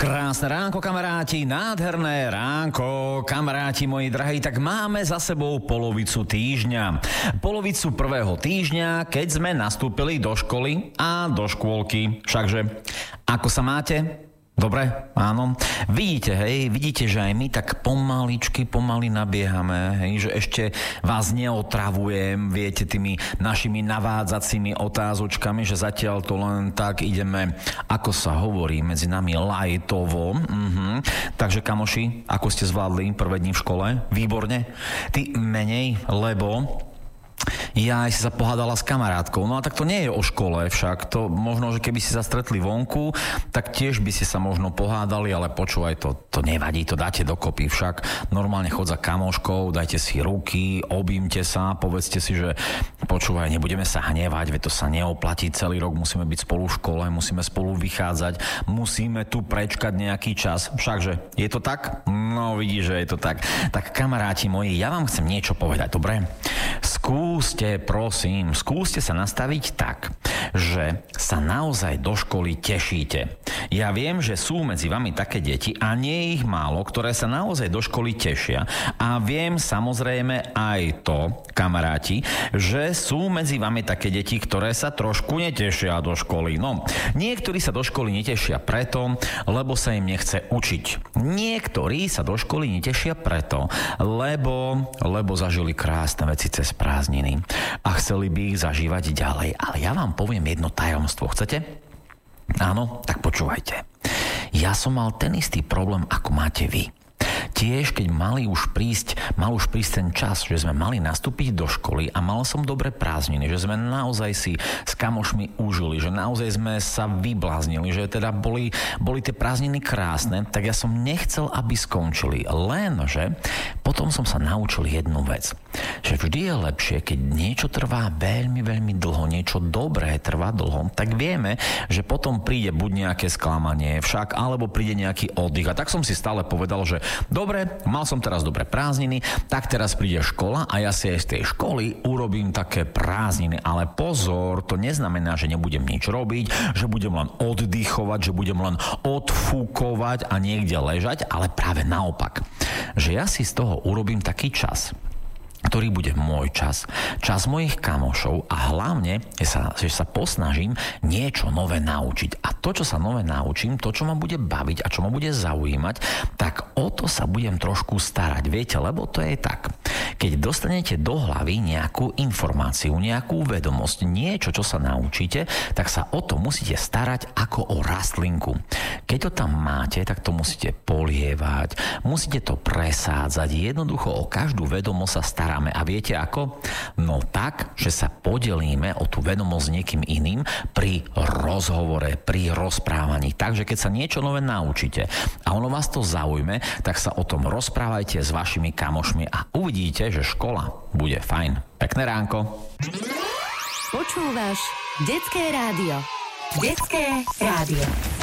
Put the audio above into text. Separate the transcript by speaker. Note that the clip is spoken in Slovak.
Speaker 1: Krásne ránko, kamaráti, nádherné ránko, kamaráti moji drahí, tak máme za sebou polovicu týždňa. Polovicu prvého týždňa, keď sme nastúpili do školy a do škôlky. Všakže, ako sa máte? Dobre, áno. Vidíte, že aj my tak pomaly nabiehame, hej, že ešte vás neotravujem, viete, tými našimi navádzacími otázočkami, že zatiaľ to len tak ideme, ako sa hovorí, medzi nami lajtovo. Takže, kamoši, ako ste zvládli prvé dni v škole? Výborne. Ty menej, lebo ja si sa pohádala s kamarátkou. No a tak to nie je o škole však. To možno, že keby si sa stretli vonku, tak tiež by ste sa možno pohádali, ale počúvaj, to nevadí, to dáte dokopy. Však normálne chod za kamoškou, dajte si ruky, objímte sa, povedzte si, že počúvaj, nebudeme sa hnevať, veď to sa neoplatí, celý rok musíme byť spolu v škole, musíme spolu vychádzať, musíme tu prečkať nejaký čas. Všakže, je to tak? No vidíš, že je to tak. Tak kamaráti moji, ja vám chcem niečo povedať, dobre? Skúste sa nastaviť tak, že sa naozaj do školy tešíte. Ja viem, že sú medzi vami také deti a nie je ich málo, ktoré sa naozaj do školy tešia. A viem samozrejme aj to, kamaráti, že sú medzi vami také deti, ktoré sa trošku netešia do školy. No, niektorí sa do školy netešia preto, lebo sa im nechce učiť. Niektorí sa do školy netešia preto, lebo zažili krásne veci cez prázdniny a chceli by ich zažívať ďalej. Ale ja vám poviem jedno tajomstvo. Chcete? Áno? Tak počúvajte. Ja som mal ten istý problém, ako máte vy. Tiež, keď mal už prísť ten čas, že sme mali nastúpiť do školy a mal som dobre prázdniny, že sme naozaj si s kamošmi užili, že naozaj sme sa vybláznili, že teda boli tie prázdniny krásne, tak ja som nechcel, aby skončili. Lenže potom som sa naučil jednu vec, že vždy je lepšie, keď niečo trvá veľmi, veľmi dlho, niečo dobré trvá dlho, tak vieme, že potom príde buď nejaké sklamanie však, alebo príde nejaký oddych. A tak som si stále povedal, že dobre, mal som teraz dobré prázdniny, tak teraz príde škola a ja si aj z tej školy urobím také prázdniny. Ale pozor, to neznamená, že nebudem nič robiť, že budem len oddychovať, že budem len odfúkovať a niekde ležať, ale práve naopak. Že ja si z toho urobím taký čas, ktorý bude môj čas mojich kamošov a hlavne, že sa posnažím niečo nové naučiť. A to, čo sa nové naučím, to, čo ma bude baviť a čo ma bude zaujímať, tak o to sa budem trošku starať. Viete, lebo to je tak. Keď dostanete do hlavy nejakú informáciu, nejakú vedomosť, niečo, čo sa naučíte, tak sa o to musíte starať ako o rastlinku. Keď to tam máte, tak to musíte polievať, musíte to presádzať. Jednoducho o každú vedomosť sa staráme. A viete ako? No tak, že sa podelíme o tú vedomosť s niekým iným pri rozhovore, pri rozprávaní. Takže keď sa niečo nové naučíte a ono vás to zaujme, tak sa o tom rozprávajte s vašimi kamošmi a uvidíte, že škola bude fajn. Pekné ránko.
Speaker 2: Počúvaš Detské rádio. Detské rádio.